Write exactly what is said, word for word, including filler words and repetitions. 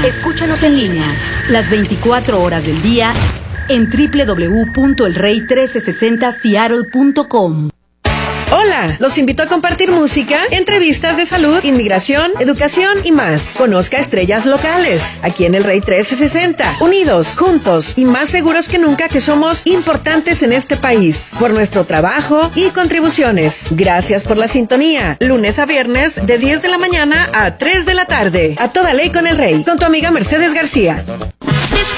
Escúchanos en línea las veinticuatro horas del día en doble u doble u doble u punto el rey trece sesenta seattle punto com. Hola, los invito a compartir música, entrevistas de salud, inmigración, educación y más. Conozca estrellas locales, aquí en El Rey trece sesenta. Unidos, juntos y más seguros que nunca que somos importantes en este país. Por nuestro trabajo y contribuciones. Gracias por la sintonía. Lunes a viernes de diez de la mañana a tres de la tarde. A toda ley con El Rey. Con tu amiga Mercedes García.